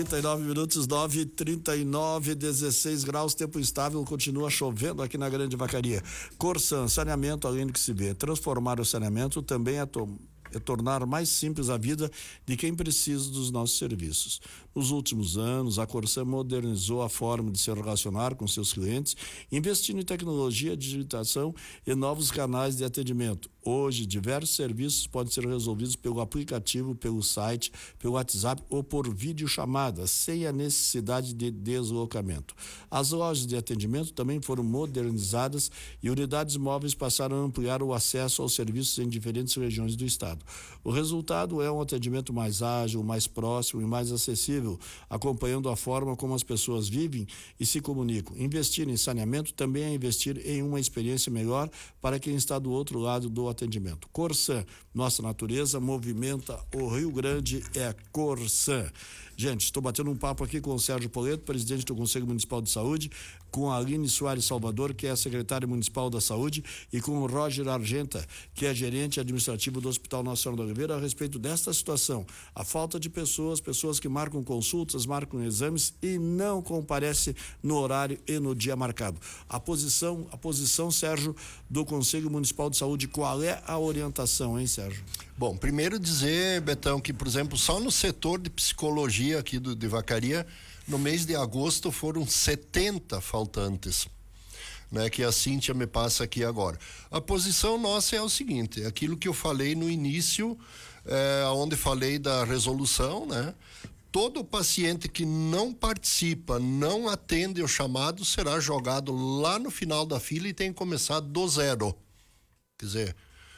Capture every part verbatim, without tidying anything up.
trinta e nove minutos, nove e trinta e nove, dezesseis graus, tempo instável, continua chovendo aqui na Grande Vacaria. Corsan, saneamento além do que se vê. Transformar o saneamento também é, to é tornar mais simples a vida de quem precisa dos nossos serviços. Nos últimos anos, a Corsan modernizou a forma de se relacionar com seus clientes, investindo em tecnologia, digitação e novos canais de atendimento. Hoje, diversos serviços podem ser resolvidos pelo aplicativo, pelo site, pelo WhatsApp ou por videochamada, sem a necessidade de deslocamento. As lojas de atendimento também foram modernizadas e unidades móveis passaram a ampliar o acesso aos serviços em diferentes regiões do estado. O resultado é um atendimento mais ágil, mais próximo e mais acessível, acompanhando a forma como as pessoas vivem e se comunicam. Investir em saneamento também é investir em uma experiência melhor para quem está do outro lado do atendimento. Corsan, nossa natureza movimenta o Rio Grande, é Corsan. Gente, estou batendo um papo aqui com o Sérgio Poleto, presidente do Conselho Municipal de Saúde, com a Aline Soares Salvador, que é a secretária municipal da Saúde, e com o Roger Argenta, que é gerente administrativo do Hospital Nossa Senhora da Oliveira, a respeito desta situação. A falta de pessoas, pessoas que marcam consultas, marcam exames e não comparecem no horário e no dia marcado. A posição, a posição, Sérgio, do Conselho Municipal de Saúde, qual é a orientação, hein, Sérgio? Bom, primeiro dizer, Betão, que, por exemplo, só no setor de psicologia aqui do, de Vacaria, no mês de agosto foram setenta faltantes, né, que a Cíntia me passa aqui agora. A posição nossa é o seguinte, aquilo que eu falei no início, é, onde falei da resolução, né? Todo paciente que não participa, não atende o chamado, será jogado lá no final da fila e tem que começar do zero. Quer dizer,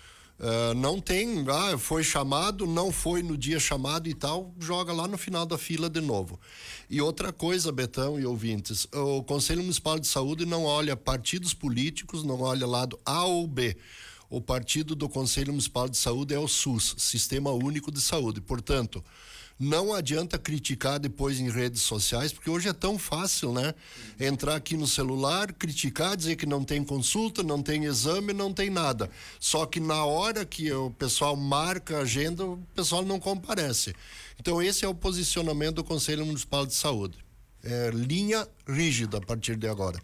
Uh, não tem, ah, foi chamado, não foi no dia chamado e tal, joga lá no final da fila de novo. E outra coisa, Betão e ouvintes, o Conselho Municipal de Saúde não olha partidos políticos, não olha lado A ou B. O partido do Conselho Municipal de Saúde é o SUS, Sistema Único de Saúde. Portanto, não adianta criticar depois em redes sociais, porque hoje é tão fácil, né? Entrar aqui no celular, criticar, dizer que não tem consulta, não tem exame, não tem nada. Só que na hora que o pessoal marca a agenda, o pessoal não comparece. Então esse é o posicionamento do Conselho Municipal de Saúde. É linha rígida a partir de agora.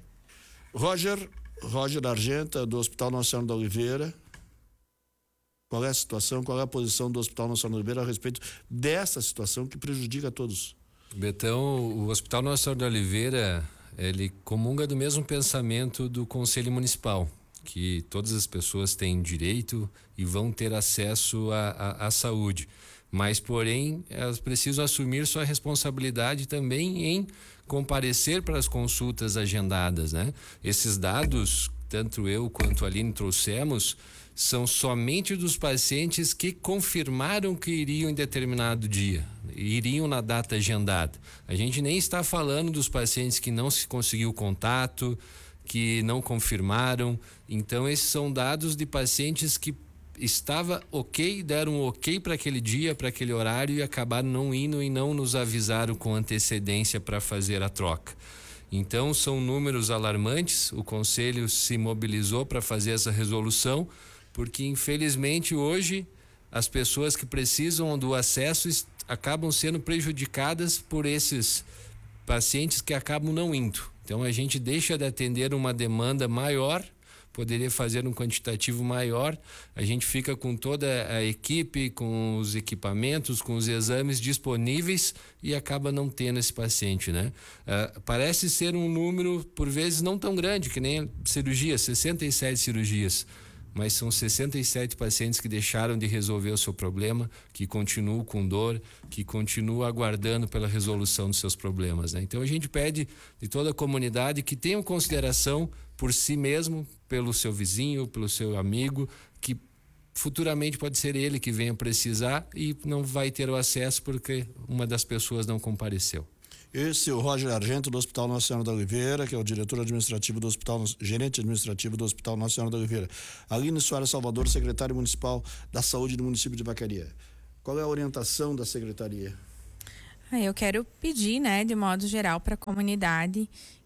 Roger, Roger Argenta, do Hospital Nossa Senhora da Oliveira. Qual é a situação, qual é a posição do Hospital Nossa Senhora da Oliveira a respeito dessa situação que prejudica a todos? Betão, o Hospital Nossa Senhora da Oliveira, ele comunga do mesmo pensamento do Conselho Municipal, que todas as pessoas têm direito e vão ter acesso à saúde. Mas, porém, elas precisam assumir sua responsabilidade também em comparecer para as consultas agendadas, né? Esses dados, tanto eu quanto a Aline trouxemos, são somente dos pacientes que confirmaram que iriam em determinado dia, iriam na data agendada. A gente nem está falando dos pacientes que não se conseguiu contato, que não confirmaram. Então, esses são dados de pacientes que estava ok, deram ok para aquele dia, para aquele horário e acabaram não indo e não nos avisaram com antecedência para fazer a troca. Então, são números alarmantes. O Conselho se mobilizou para fazer essa resolução, porque infelizmente hoje as pessoas que precisam do acesso acabam sendo prejudicadas por esses pacientes que acabam não indo. Então a gente deixa de atender uma demanda maior, poderia fazer um quantitativo maior, a gente fica com toda a equipe, com os equipamentos, com os exames disponíveis e acaba não tendo esse paciente, né? Uh, parece ser um número por vezes não tão grande, que nem cirurgias, sessenta e sete cirurgias. Mas são sessenta e sete pacientes que deixaram de resolver o seu problema, que continuam com dor, que continuam aguardando pela resolução dos seus problemas, né? Então a gente pede de toda a comunidade que tenham consideração por si mesmo, pelo seu vizinho, pelo seu amigo, que futuramente pode ser ele que venha precisar e não vai ter o acesso porque uma das pessoas não compareceu. Esse é o Roger Argento, do Hospital Nossa Senhora da Oliveira, que é o diretor administrativo do Hospital, gerente administrativo do Hospital Nossa Senhora da Oliveira. Aline Soares Salvador, secretária municipal da Saúde do município de Vacaria. Qual é a orientação da secretaria? Eu quero pedir, né, de modo geral, para a comunidade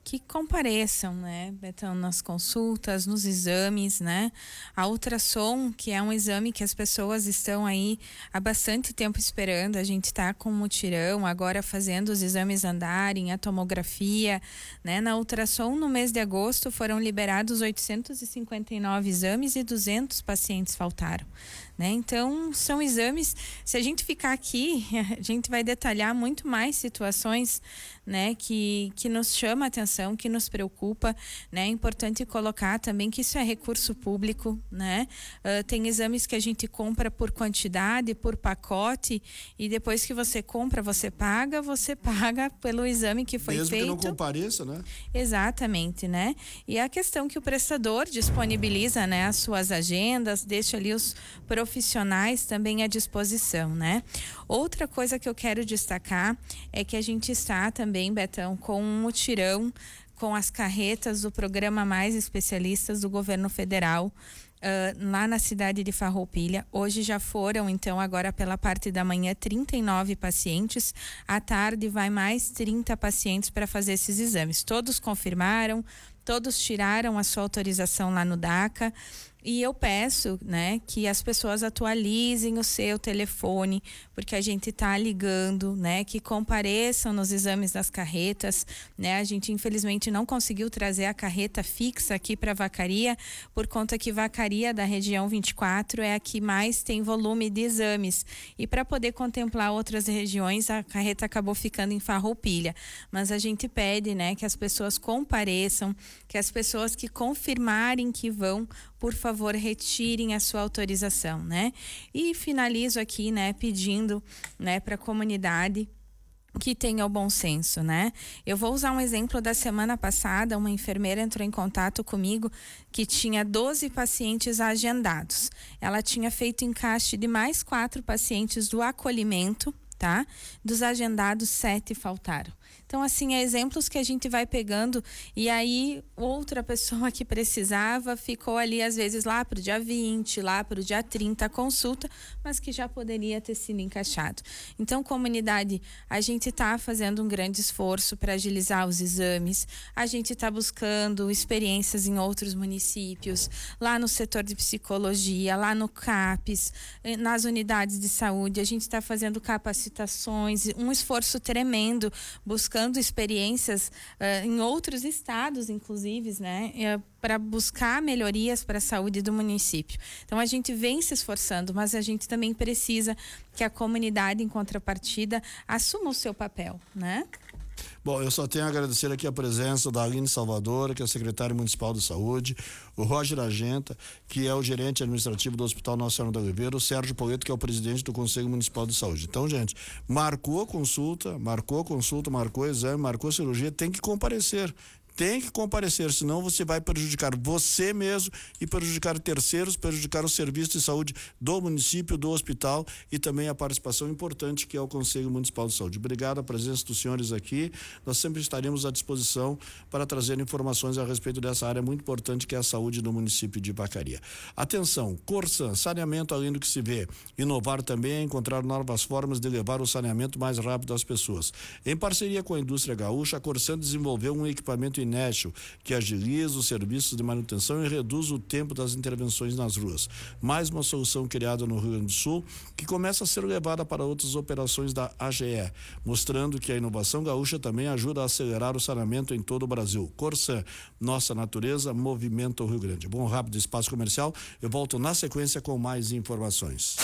que compareçam, né, Betão, nas consultas, nos exames, né? A ultrassom, que é um exame que as pessoas estão aí há bastante tempo esperando, a gente está com um mutirão, agora fazendo os exames andarem, a tomografia, né? Na ultrassom, no mês de agosto, foram liberados oitocentos e cinquenta e nove exames e duzentos pacientes faltaram. Né? Então, são exames, se a gente ficar aqui, a gente vai detalhar muito mais situações, né, que, que nos chama a atenção, que nos preocupa, né? É importante colocar também que isso é recurso público, né? Uh, tem exames que a gente compra por quantidade, por pacote, e depois que você compra, você paga, você paga pelo exame que foi Mesmo feito. Mesmo que não compareça, né? Exatamente, né? E a questão que o prestador disponibiliza, né, as suas agendas, deixa ali os profissionais também à disposição, né? Outra coisa que eu quero destacar é que a gente está também, Betão, com um mutirão com as carretas do programa Mais Especialistas do governo federal, uh, lá na cidade de Farroupilha. Hoje já foram, então, agora pela parte da manhã, trinta e nove pacientes. À tarde vai mais trinta pacientes para fazer esses exames. Todos confirmaram, todos tiraram a sua autorização lá no DACA. E eu peço, né, que as pessoas atualizem o seu telefone, porque a gente está ligando, né, que compareçam nos exames das carretas, né? A gente infelizmente não conseguiu trazer a carreta fixa aqui para Vacaria, por conta que Vacaria da região vinte e quatro é a que mais tem volume de exames. E para poder contemplar outras regiões, a carreta acabou ficando em Farroupilha. Mas a gente pede, né, que as pessoas compareçam, que as pessoas que confirmarem que vão, por favor, retirem a sua autorização, né? E finalizo aqui, né, pedindo, né, para a comunidade que tenha o bom senso, né? Eu vou usar um exemplo da semana passada. Uma enfermeira entrou em contato comigo que tinha doze pacientes agendados. Ela tinha feito encaixe de mais quatro pacientes do acolhimento, tá? Dos agendados, sete faltaram. Então, assim, é exemplos que a gente vai pegando, e aí outra pessoa que precisava ficou ali, às vezes, lá para o dia vinte, lá para o dia trinta, a consulta, mas que já poderia ter sido encaixado. Então, comunidade, a gente está fazendo um grande esforço para agilizar os exames, a gente está buscando experiências em outros municípios, lá no setor de psicologia, lá no CAPES, nas unidades de saúde, a gente está fazendo capacitações, um esforço tremendo, buscando experiências uh, em outros estados, inclusive, né, uh, para buscar melhorias para a saúde do município. Então, a gente vem se esforçando, mas a gente também precisa que a comunidade, em contrapartida, assuma o seu papel, né? Bom, eu só tenho a agradecer aqui a presença da Aline Salvador, que é a secretária municipal de saúde, o Roger Agenta, que é o gerente administrativo do Hospital Nossa Senhora da Oliveira, o Sérgio Poleto, que é o presidente do Conselho Municipal de Saúde. Então, gente, marcou a consulta, marcou a consulta, marcou o exame, marcou a cirurgia, tem que comparecer. Tem que comparecer, senão você vai prejudicar você mesmo e prejudicar terceiros, prejudicar o serviço de saúde do município, do hospital e também a participação importante que é o Conselho Municipal de Saúde. Obrigado a presença dos senhores aqui. Nós sempre estaremos à disposição para trazer informações a respeito dessa área muito importante que é a saúde do município de Vacaria. Atenção, Corsan, saneamento além do que se vê. Inovar também é encontrar novas formas de levar o saneamento mais rápido às pessoas. Em parceria com a indústria gaúcha, a Corsan desenvolveu um equipamento inédito que agiliza os serviços de manutenção e reduz o tempo das intervenções nas ruas. Mais uma solução criada no Rio Grande do Sul que começa a ser levada para outras operações da A G E, mostrando que a inovação gaúcha também ajuda a acelerar o saneamento em todo o Brasil. Corsan, nossa natureza movimenta o Rio Grande. Bom, rápido espaço comercial. Eu volto na sequência com mais informações.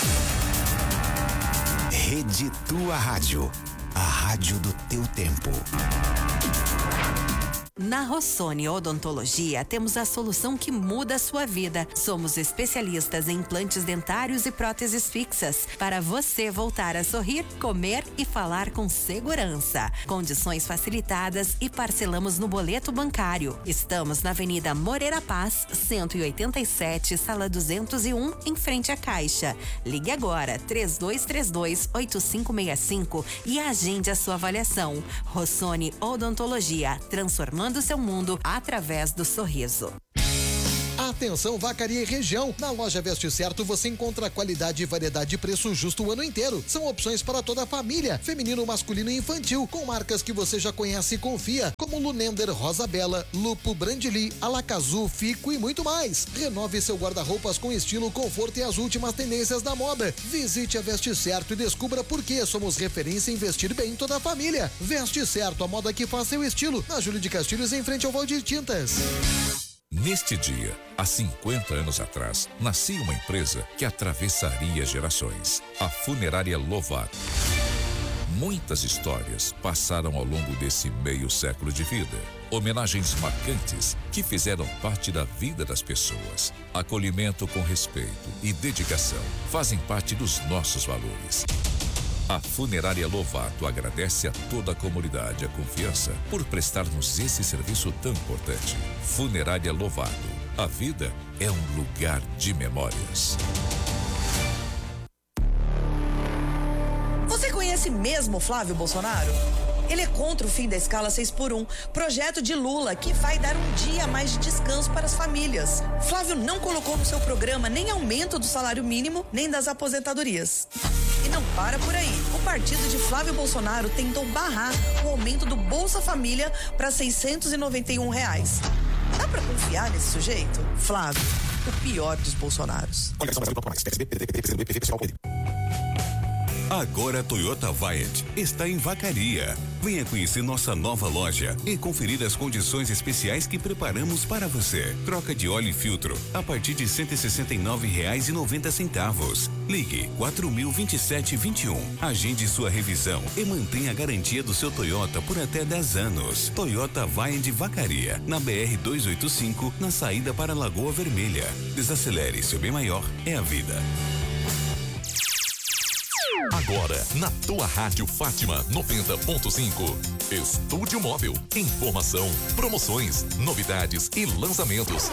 Rede Tua Rádio, a rádio do teu tempo. Na Rossoni Odontologia temos a solução que muda a sua vida. Somos especialistas em implantes dentários e próteses fixas para você voltar a sorrir, comer e falar com segurança. Condições facilitadas e parcelamos no boleto bancário. Estamos na Avenida Moreira Paz, cento e oitenta e sete, sala duzentos e um, em frente à Caixa. Ligue agora três dois três dois, oito cinco seis cinco e agende a sua avaliação. Rossoni Odontologia, transformando do seu mundo através do sorriso. A Atenção, Vacaria e região. Na loja Veste Certo você encontra qualidade, variedade e preço justo o ano inteiro. São opções para toda a família, feminino, masculino e infantil, com marcas que você já conhece e confia, como Lunender, Rosa Bela, Lupo, Brandili, Alacazu, Fico e muito mais. Renove seu guarda-roupas com estilo, conforto e as últimas tendências da moda. Visite a Veste Certo e descubra por que somos referência em vestir bem toda a família. Veste Certo, a moda que faz seu estilo. Na Júlio de Castilhos, em frente ao Valdir Tintas. Neste dia, há cinquenta anos atrás, nascia uma empresa que atravessaria gerações. A Funerária Lovato. Muitas histórias passaram ao longo desse meio século de vida. Homenagens marcantes que fizeram parte da vida das pessoas. Acolhimento com respeito e dedicação fazem parte dos nossos valores. A Funerária Lovato agradece a toda a comunidade a confiança por prestar-nos esse serviço tão importante. Funerária Lovato. A vida é um lugar de memórias. Você conhece mesmo Flávio Bolsonaro? Ele é contra o fim da escala seis por um, projeto de Lula que vai dar um dia a mais de descanso para as famílias. Flávio não colocou no seu programa nem aumento do salário mínimo, nem das aposentadorias. E não para por aí. O partido de Flávio Bolsonaro tentou barrar o aumento do Bolsa Família para seiscentos e noventa e um reais. Dá para confiar nesse sujeito? Flávio, o pior dos Bolsonaros. Agora a Toyota Viant está em Vacaria. Venha conhecer nossa nova loja e conferir as condições especiais que preparamos para você. Troca de óleo e filtro a partir de cento e sessenta e nove reais e noventa centavos. Ligue quatro mil vinte e sete vinte e um. Agende sua revisão e mantenha a garantia do seu Toyota por até dez anos. Toyota Viant Vacaria, na B R duzentos e oitenta e cinco, na saída para Lagoa Vermelha. Desacelere, seu bem maior é a vida. Agora, na tua Rádio Fátima noventa ponto cinco. Estúdio Móvel. Informação, promoções, novidades e lançamentos.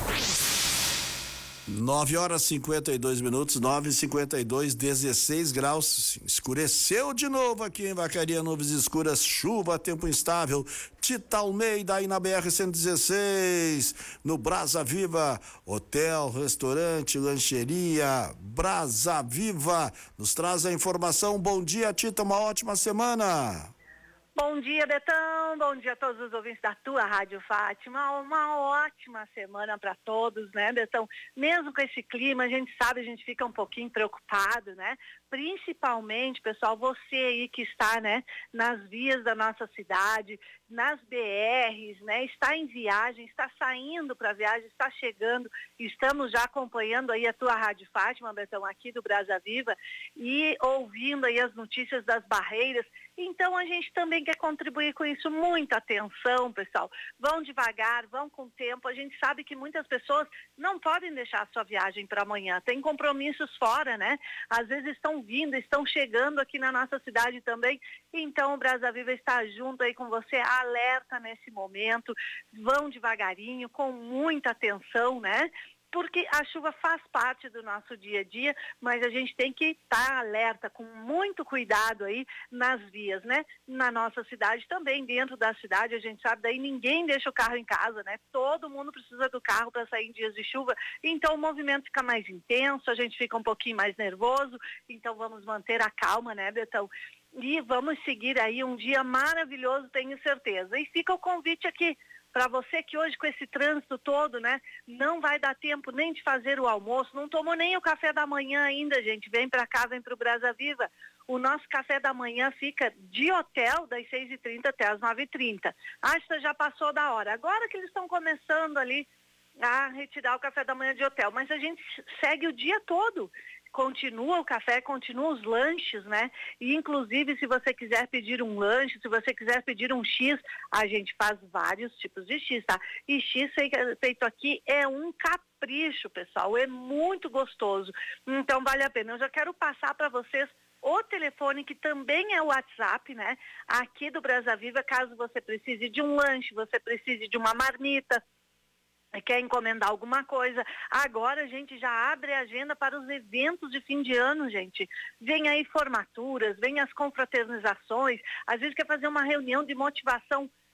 nove horas e cinquenta e dois minutos, nove e cinquenta e dois, dezesseis graus. Escureceu de novo aqui em Vacaria, nuvens escuras, chuva, tempo instável. Tita Almeida aí na B R cento e dezesseis, no Brasa Viva, hotel, restaurante, lancheria, Brasa Viva. Nos traz a informação. Bom dia, Tita, uma ótima semana. Bom dia, Betão. Bom dia a todos os ouvintes da tua Rádio Fátima. Uma ótima semana para todos, né, Betão? Mesmo com esse clima, a gente sabe, a gente fica um pouquinho preocupado, né? Principalmente, pessoal, você aí que está, né, nas vias da nossa cidade, nas B Rs, né, está em viagem, está saindo para viagem, está chegando, estamos já acompanhando aí a tua Rádio Fátima, Betão, aqui do Brasa Viva, e ouvindo aí as notícias das barreiras. Então a gente também quer contribuir com isso. Muita atenção, pessoal. Vão devagar, vão com tempo. A gente sabe que muitas pessoas não podem deixar a sua viagem para amanhã. Tem compromissos fora, né? Às vezes estão vindo, estão chegando aqui na nossa cidade também. Então o Brasa Viva está junto aí com você, alerta nesse momento. Vão devagarinho, com muita atenção, né? Porque a chuva faz parte do nosso dia a dia, mas a gente tem que estar alerta, com muito cuidado aí nas vias, né? Na nossa cidade também, dentro da cidade, a gente sabe, daí ninguém deixa o carro em casa, né? Todo mundo precisa do carro para sair em dias de chuva, então o movimento fica mais intenso, a gente fica um pouquinho mais nervoso, então vamos manter a calma, né, Betão? E vamos seguir aí um dia maravilhoso, tenho certeza. E fica o convite aqui, para você que hoje com esse trânsito todo, né, não vai dar tempo nem de fazer o almoço, não tomou nem o café da manhã ainda, gente, vem para cá, vem para o Brasa Viva. O nosso café da manhã fica de hotel das seis e trinta até as nove e trinta. Acho que já passou da hora. Agora que eles estão começando ali a retirar o café da manhã de hotel, mas a gente segue o dia todo. Continua o café, continua os lanches, né? E inclusive se você quiser pedir um lanche, se você quiser pedir um X, a gente faz vários tipos de X, tá? E X feito aqui é um capricho, pessoal, é muito gostoso. Então vale a pena. Eu já quero passar para vocês o telefone, que também é o WhatsApp, né? Aqui do Brasa Viva, caso você precise de um lanche, você precise de uma marmita, quer encomendar alguma coisa. Agora a gente já abre a agenda para os eventos de fim de ano, gente. Vem aí formaturas, vem as confraternizações, às vezes quer fazer uma reunião de motivação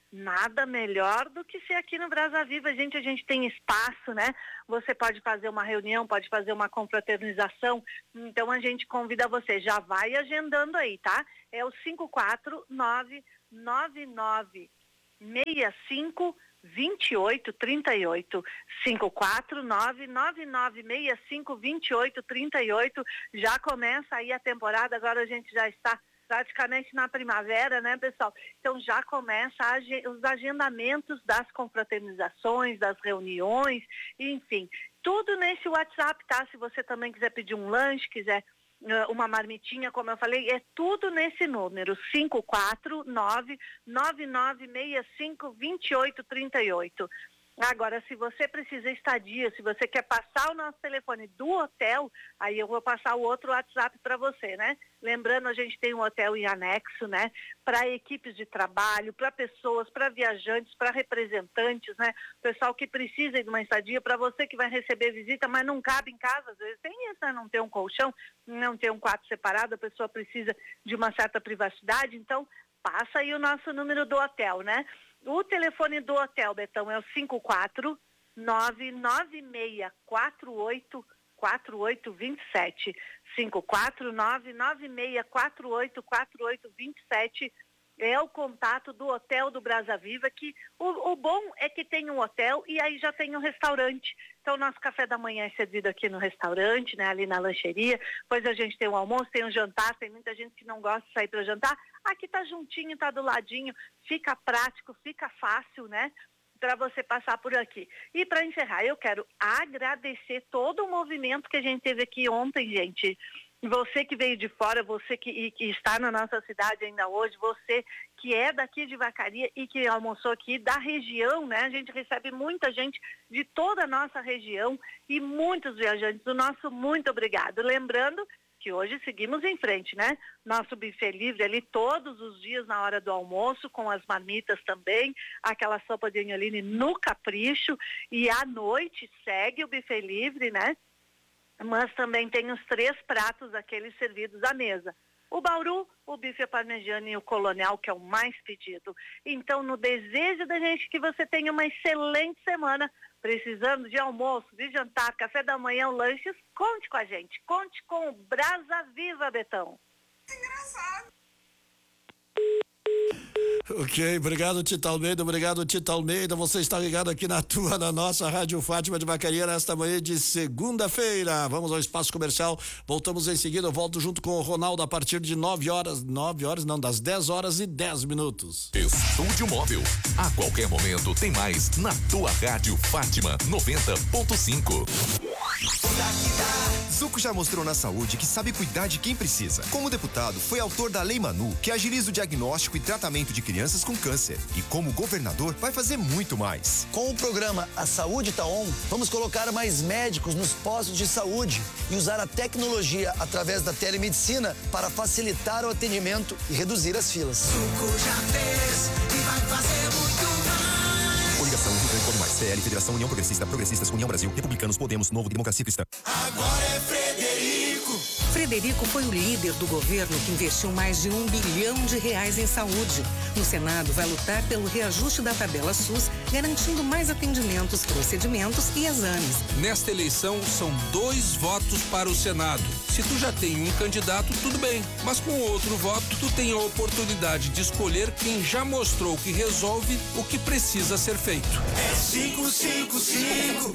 nada melhor do que ser aqui no Brasa Viva. Gente, a gente tem espaço, né? Você pode fazer uma reunião, pode fazer uma confraternização. Então a gente convida você, já vai agendando aí, tá? É o cinco quatro nove nove nove seis cinco vinte e oito trinta e oito. cinco quatro nove nove nove seis cinco vinte e oito trinta e oito. Já começa aí a temporada, agora a gente já está praticamente na primavera, né, pessoal? Então já começa os agendamentos das confraternizações, das reuniões, enfim, tudo nesse WhatsApp, tá? Se você também quiser pedir um lanche, quiser uh, uma marmitinha, como eu falei, é tudo nesse número, cinco quatro nove nove nove seis cinco vinte e oito trinta e oito. Agora, se você precisa estadia, se você quer passar o nosso telefone do hotel, aí eu vou passar o outro WhatsApp para você, né? Lembrando, a gente tem um hotel em anexo, né? Para equipes de trabalho, para pessoas, para viajantes, para representantes, né? Pessoal que precisa de uma estadia, para você que vai receber visita, mas não cabe em casa, às vezes tem isso, né? Não tem um colchão, não tem um quarto separado, a pessoa precisa de uma certa privacidade, então passa aí o nosso número do hotel, né? O telefone do hotel, Betão, é o cinco quatro nove nove seis quatro oito quatro oito dois sete. cinco quatro nove nove seis quatro oito quatro oito dois sete é o contato do Hotel do Brasa Viva, que o, o bom é que tem um hotel e aí já tem um restaurante. Então, nosso café da manhã é servido aqui no restaurante, né, ali na lancheria. Depois a gente tem o almoço, tem o jantar, tem muita gente que não gosta de sair para jantar. Aqui tá juntinho, tá do ladinho, fica prático, fica fácil, né, para você passar por aqui. E para encerrar, eu quero agradecer todo o movimento que a gente teve aqui ontem, gente. Você que veio de fora, você que, que está na nossa cidade ainda hoje, você que é daqui de Vacaria e que almoçou aqui da região, né? A gente recebe muita gente de toda a nossa região e muitos viajantes. O nosso muito obrigado. Lembrando que hoje seguimos em frente, né? Nosso buffet livre ali todos os dias na hora do almoço, com as marmitas também, aquela sopa de anholine no capricho, e à noite segue o buffet livre, né? Mas também tem os três pratos aqueles servidos à mesa. O bauru, o bife parmegiana e o colonial, que é o mais pedido. Então, no desejo da gente que você tenha uma excelente semana, precisando de almoço, de jantar, café da manhã, lanches, conte com a gente. Conte com o Brasa Viva, Betão. Engraçado. Ok, obrigado, Tita Almeida, obrigado, Tita Almeida. Você está ligado aqui na tua, na nossa Rádio Fátima de Vacaria, nesta manhã de segunda-feira. Vamos ao espaço comercial, voltamos em seguida. Eu volto junto com o Ronaldo a partir de nove horas, nove horas não, das dez horas e dez minutos. Estúdio Móvel, a qualquer momento tem mais na tua Rádio Fátima noventa ponto cinco. Zuco já mostrou na saúde que sabe cuidar de quem precisa. Como deputado, foi autor da Lei Manu, que agiliza o diagnóstico e tratamento de crianças com câncer. E como governador, vai fazer muito mais. Com o programa A Saúde Tá On, vamos colocar mais médicos nos postos de saúde e usar a tecnologia através da telemedicina para facilitar o atendimento e reduzir as filas. Zuco já fez e vai fazer muito mais. Coligação Rio Grande do Mais, C L, Federação União Progressista, Progressistas, União Brasil, Republicanos, Podemos, Novo, Democracia Cristã. Agora é Frederico. Frederico foi o líder do governo que investiu mais de um bilhão de reais em saúde. No Senado, vai lutar pelo reajuste da tabela SUS, garantindo mais atendimentos, procedimentos e exames. Nesta eleição, são dois votos para o Senado. Se tu já tem um candidato, tudo bem. Mas com outro voto, tu tem a oportunidade de escolher quem já mostrou que resolve o que precisa ser feito. É cinco cinco cinco.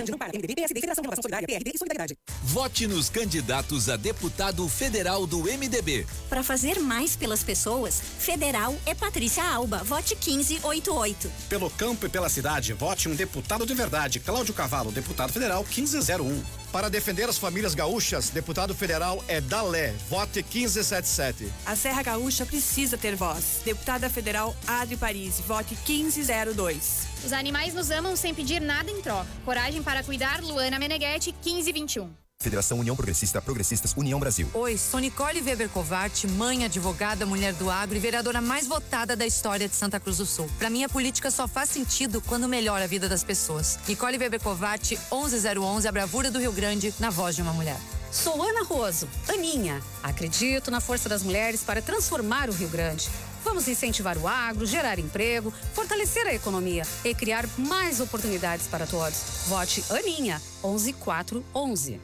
Vote nos candidatos a deputado federal do M D B. Para fazer mais pelas pessoas, federal é Patrícia Alba. Vote quinze oitenta e oito. Pelo campo e pela cidade, vote um deputado de verdade. Cláudio Cavalo, deputado federal quinze zero um. Para defender as famílias gaúchas, deputado federal é Dalé. Vote quinze setenta e sete. A Serra Gaúcha precisa ter voz. Deputada federal Adri Paris. Vote quinze zero dois. Os animais nos amam sem pedir nada em troca. Coragem para cuidar, Luana Meneghetti, quinze vinte e um. Federação União Progressista, Progressistas, União Brasil. Oi, sou Nicole Weber Covart, mãe, advogada, mulher do agro e vereadora mais votada da história de Santa Cruz do Sul. Pra mim, a política só faz sentido quando melhora a vida das pessoas. Nicole Weber Covart, onze zero onze, a bravura do Rio Grande, na voz de uma mulher. Sou Ana Roso, Aninha. Acredito na força das mulheres para transformar o Rio Grande. Vamos incentivar o agro, gerar emprego, fortalecer a economia e criar mais oportunidades para todos. Vote Aninha, onze quatro onze.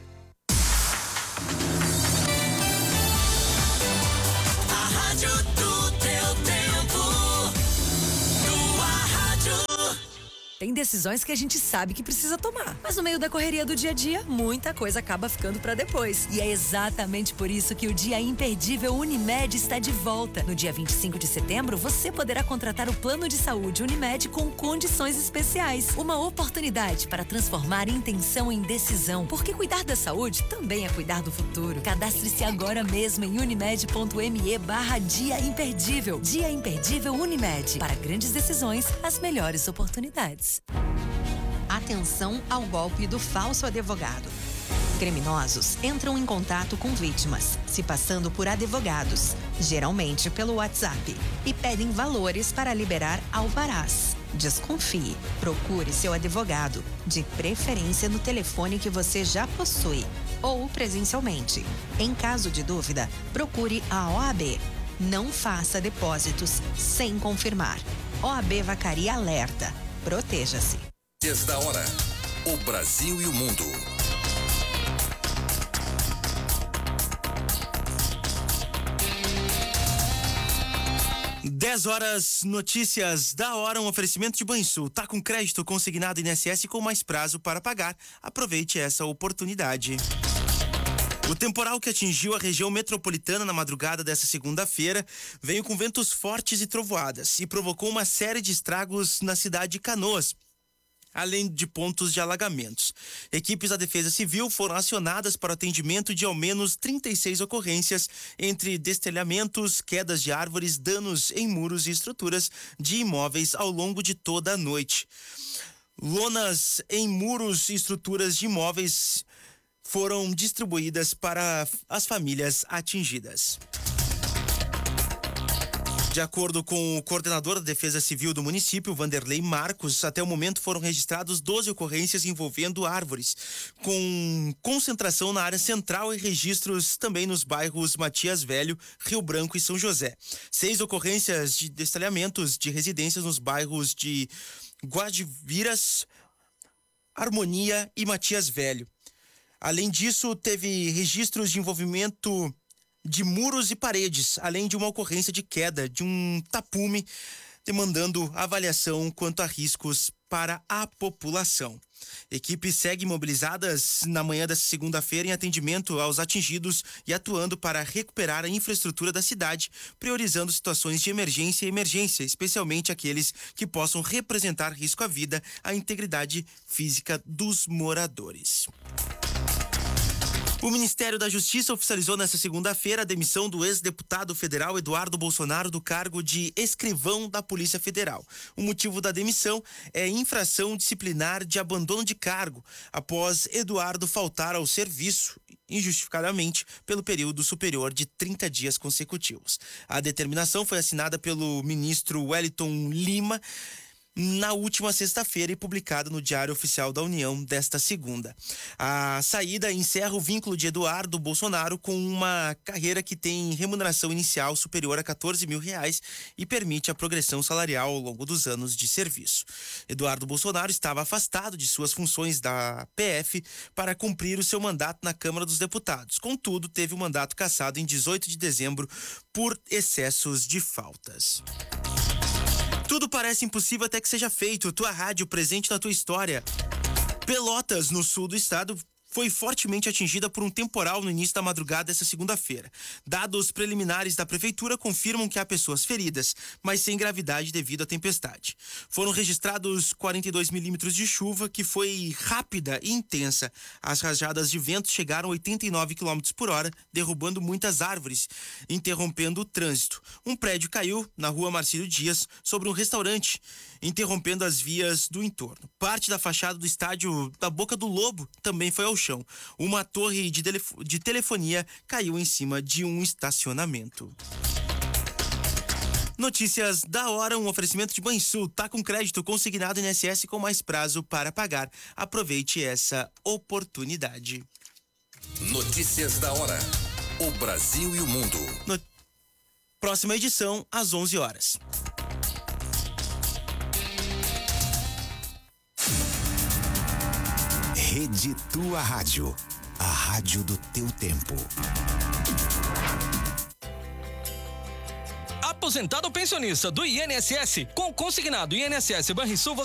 A rádio do teu tempo. Tua rádio. Tem decisões que a gente sabe que precisa tomar, mas no meio da correria do dia a dia, muita coisa acaba ficando pra depois. E é exatamente por isso que o Dia Imperdível Unimed está de volta. No dia vinte e cinco de setembro, você poderá contratar o plano de saúde Unimed com condições especiais. Uma oportunidade para transformar intenção em decisão, porque cuidar da saúde também é cuidar do futuro. Cadastre-se agora mesmo em unimed.me barra Dia Imperdível. Dia Imperdível Unimed. Para grandes decisões, as melhores oportunidades. Atenção ao golpe do falso advogado. Criminosos entram em contato com vítimas, se passando por advogados, geralmente pelo WhatsApp, e pedem valores para liberar alvarás. Desconfie. Procure seu advogado, de preferência no telefone que você já possui, ou presencialmente. Em caso de dúvida, procure a O A B. Não faça depósitos sem confirmar. O A B Vacaria alerta. Proteja-se. Desde a hora, o Brasil e o mundo. dez horas, notícias da hora, um oferecimento de Banrisul. Tá com crédito consignado I N S S com mais prazo para pagar. Aproveite essa oportunidade. O temporal que atingiu a região metropolitana na madrugada dessa segunda-feira veio com ventos fortes e trovoadas e provocou uma série de estragos na cidade de Canoas, além de pontos de alagamentos. Equipes da Defesa Civil foram acionadas para o atendimento de ao menos trinta e seis ocorrências, entre destelhamentos, quedas de árvores, danos em muros e estruturas de imóveis ao longo de toda a noite. Lonas em muros e estruturas de imóveis foram distribuídas para as famílias atingidas. De acordo com o coordenador da Defesa Civil do município, Vanderlei Marcos, até o momento foram registrados doze ocorrências envolvendo árvores, com concentração na área central e registros também nos bairros Matias Velho, Rio Branco e São José. Seis ocorrências de destelhamentos de residências nos bairros de Guajiviras, Harmonia e Matias Velho. Além disso, teve registros de envolvimento de muros e paredes, além de uma ocorrência de queda de um tapume, demandando avaliação quanto a riscos para a população. Equipes seguem mobilizadas na manhã desta segunda-feira em atendimento aos atingidos e atuando para recuperar a infraestrutura da cidade, priorizando situações de emergência e emergência, especialmente aqueles que possam representar risco à vida, à integridade física dos moradores. O Ministério da Justiça oficializou nesta segunda-feira a demissão do ex-deputado federal Eduardo Bolsonaro do cargo de escrivão da Polícia Federal. O motivo da demissão é infração disciplinar de abandono de cargo, após Eduardo faltar ao serviço injustificadamente pelo período superior de trinta dias consecutivos. A determinação foi assinada pelo ministro Wellington Lima na última sexta-feira e publicada no Diário Oficial da União desta segunda. A saída encerra o vínculo de Eduardo Bolsonaro com uma carreira que tem remuneração inicial superior a quatorze mil reais e permite a progressão salarial ao longo dos anos de serviço. Eduardo Bolsonaro estava afastado de suas funções da P F para cumprir o seu mandato na Câmara dos Deputados. Contudo, teve o mandato cassado em dezoito de dezembro por excessos de faltas. Tudo parece impossível até que seja feito. Tua rádio presente na tua história. Pelotas, no sul do estado, foi fortemente atingida por um temporal no início da madrugada desta segunda-feira. Dados preliminares da prefeitura confirmam que há pessoas feridas, mas sem gravidade devido à tempestade. Foram registrados quarenta e dois milímetros de chuva, que foi rápida e intensa. As rajadas de vento chegaram a oitenta e nove quilômetros por hora, derrubando muitas árvores, interrompendo o trânsito. Um prédio caiu na rua Marcílio Dias sobre um restaurante, interrompendo as vias do entorno. Parte da fachada do estádio da Boca do Lobo também foi ao chão. Uma torre de, telef- de telefonia caiu em cima de um estacionamento. Notícias da hora, um oferecimento de Banrisul. Tá com crédito consignado I N S S com mais prazo para pagar. Aproveite essa oportunidade. Notícias da hora. O Brasil e o mundo. No... Próxima edição, às onze horas. Rede Tua Rádio, a rádio do teu tempo. Aposentado ou pensionista do I N S S, com consignado I N S S Banrisul,